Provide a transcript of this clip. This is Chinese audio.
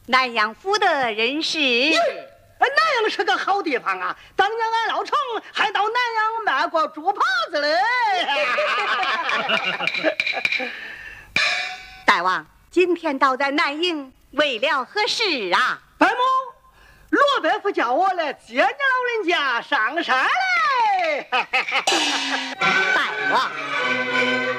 南阳府的人士。 南阳是个好地方啊！当年俺老程还到南阳卖过猪扒子嘞。 大王，今天到在南营，为了何事啊？ 白母，罗伯父叫我来接你老人家上山嘞。 大王。